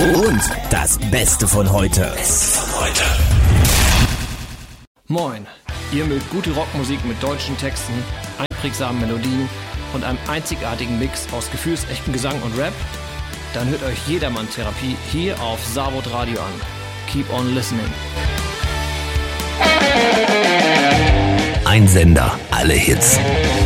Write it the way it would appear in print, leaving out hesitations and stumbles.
Und das Beste von heute. Moin, ihr mögt gute Rockmusik mit deutschen Texten, einprägsamen Melodien und einem einzigartigen Mix aus gefühlsechten Gesang und Rap? Dann hört euch Jedermann-Therapie hier auf Savod Radio an. Keep on listening. Ein Sender, alle Hits.